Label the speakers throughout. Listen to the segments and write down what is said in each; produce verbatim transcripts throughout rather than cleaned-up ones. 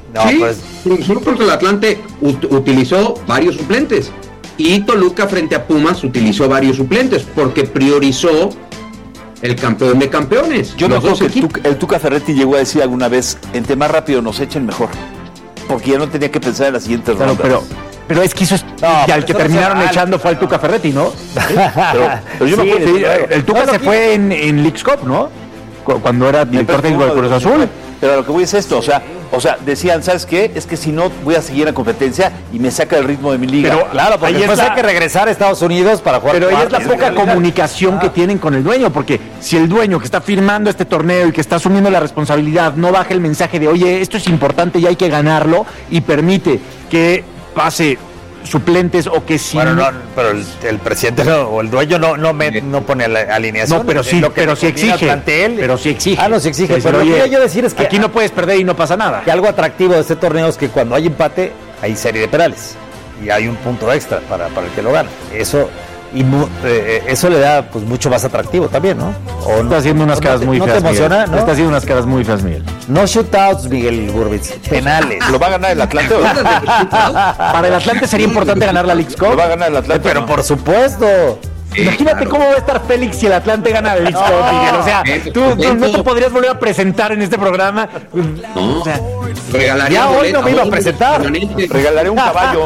Speaker 1: No,
Speaker 2: sí,
Speaker 1: pues...
Speaker 2: Cruz Azul contra el Atlante ut- utilizó varios suplentes. Y Toluca frente a Pumas utilizó varios suplentes porque priorizó el campeón de campeones.
Speaker 3: Yo no creo que el
Speaker 2: equipos.
Speaker 3: Tuca, el Tuca Ferretti llegó a decir alguna vez, entre más rápido nos echen mejor. Porque ya no tenía que pensar en las siguientes
Speaker 4: Claro,
Speaker 3: rondas.
Speaker 4: pero, pero es que eso es,
Speaker 1: No,
Speaker 4: y al que
Speaker 1: eso
Speaker 4: terminaron
Speaker 1: no se
Speaker 4: echando fue al Tuca Ferretti, ¿no?
Speaker 3: Pero, pero yo me
Speaker 4: Sí,
Speaker 3: acuerdo
Speaker 4: el,
Speaker 3: que-
Speaker 4: el Tuca
Speaker 1: Bueno,
Speaker 4: se
Speaker 1: aquí-
Speaker 4: fue en, en Leagues Cup, ¿no? Cu- Cuando era director técnico de Cruz Azul.
Speaker 3: Pero a lo que voy es esto, o sea, o sea, decían, ¿sabes qué? Es que si no voy a seguir en la competencia y me saca el ritmo de mi liga.
Speaker 4: Pero
Speaker 1: Claro, porque
Speaker 4: ahí
Speaker 1: después
Speaker 4: es la-
Speaker 1: hay que regresar a Estados Unidos para jugar.
Speaker 4: Pero ahí es la
Speaker 1: cuartos.
Speaker 4: poca comunicación que tienen con el dueño, porque si el dueño que está firmando este torneo y que está asumiendo la responsabilidad no baja el mensaje de, oye, esto es importante y hay que ganarlo, y permite que pase suplentes o que si
Speaker 1: Bueno, no, pero el, el presidente no, o el dueño no no, me, no pone la alineación.
Speaker 4: No, pero
Speaker 1: Es
Speaker 4: sí,
Speaker 1: lo que
Speaker 4: pero
Speaker 1: le
Speaker 4: sí
Speaker 1: conviene al
Speaker 4: exige.
Speaker 1: plantel.
Speaker 4: Pero sí exige.
Speaker 1: Ah, no, sí exige.
Speaker 4: Sí,
Speaker 1: Pero lo que
Speaker 4: oye,
Speaker 1: quiero yo decir es que
Speaker 4: aquí no puedes perder y no pasa nada.
Speaker 1: que algo atractivo de este torneo es que cuando hay empate hay serie de penales y hay un punto extra para, para el que lo gana. Eso y mu- eh, eso le da pues mucho más atractivo también, ¿no? O no
Speaker 4: Está haciendo unas
Speaker 1: ¿no
Speaker 4: caras
Speaker 1: te-
Speaker 4: muy
Speaker 1: no
Speaker 4: feas.
Speaker 1: te emociona,
Speaker 4: Miguel.
Speaker 1: ¿no?
Speaker 4: Está haciendo unas caras muy feas, Miguel.
Speaker 1: No shootouts, Miguel Gurbitz, penales.
Speaker 3: ¿Lo va a ganar el Atlante o no?
Speaker 4: Para el Atlante sería importante ganar la Leagues Cup.
Speaker 3: ¿Lo va a ganar el Atlante?
Speaker 1: Pero
Speaker 3: ¿no?
Speaker 1: por supuesto.
Speaker 4: Imagínate
Speaker 2: claro.
Speaker 4: cómo va a estar Félix si el Atlante gana la Leagues Cup, Miguel. O sea,
Speaker 2: Eso,
Speaker 4: tú, tú no te
Speaker 2: eso.
Speaker 4: podrías volver a presentar en este programa.
Speaker 2: No,
Speaker 4: O sea,
Speaker 2: regalaría
Speaker 1: ya hoy no
Speaker 2: boletos,
Speaker 1: me iba a
Speaker 2: boletos
Speaker 1: presentar.
Speaker 2: permanentes.
Speaker 3: Regalaré un caballo.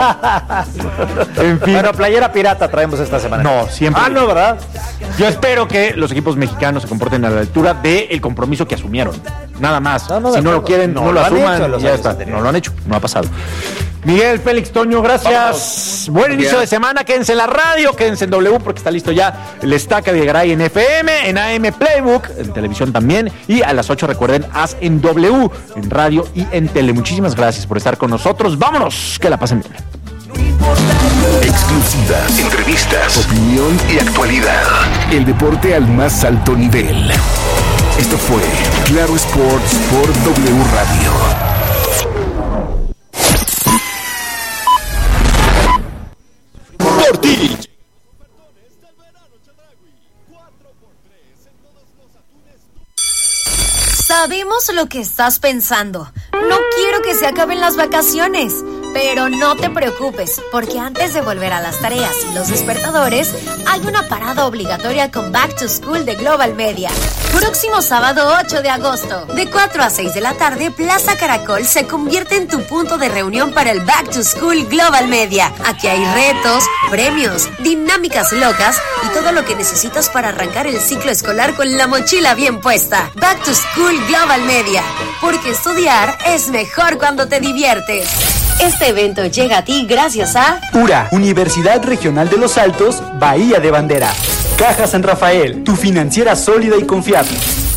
Speaker 4: en fin.
Speaker 1: Bueno, playera pirata traemos esta semana.
Speaker 4: No, siempre.
Speaker 1: Ah, no, ¿verdad?
Speaker 4: Yo espero que los equipos mexicanos se comporten a la altura del compromiso que asumieron. Nada más.
Speaker 1: No, no, de
Speaker 4: si no lo
Speaker 1: acuerdo.
Speaker 4: quieren, no,
Speaker 1: No
Speaker 4: lo
Speaker 1: lo han
Speaker 4: asuman.
Speaker 1: hecho los
Speaker 4: y ya
Speaker 1: años
Speaker 4: está.
Speaker 1: anteriores.
Speaker 4: No lo han hecho. No ha pasado. Miguel, Félix, Toño, gracias. Buen inicio de semana. Quédense en la radio, quédense en W porque está listo ya el Estaca de Garay en F M, en A M Playbook, en televisión también. Y a las ocho recuerden, haz en W, en radio y en tele. Muchísimas gracias por estar con nosotros. Vámonos, que la pasen bien.
Speaker 5: Exclusivas, entrevistas, opinión y actualidad. El deporte al más alto nivel. Esto fue Claro Sports por W Radio. Por ti.
Speaker 6: Sabemos lo que estás pensando. No quiero que se acaben las vacaciones. Pero no te preocupes, porque antes de volver a las tareas y los despertadores, hay una parada obligatoria con Back to School de Global Media. Próximo sábado ocho de agosto, de cuatro a seis de la tarde, Plaza Caracol se convierte en tu punto de reunión para el Back to School Global Media. Aquí hay retos, premios, dinámicas locas y todo lo que necesitas para arrancar el ciclo escolar con la mochila bien puesta. Back to School Global Media, porque estudiar es mejor cuando te diviertes. Este evento llega a ti gracias a
Speaker 7: U R A, Universidad Regional de Los Altos, Bahía de Bandera. Caja San Rafael, tu financiera sólida y confiable.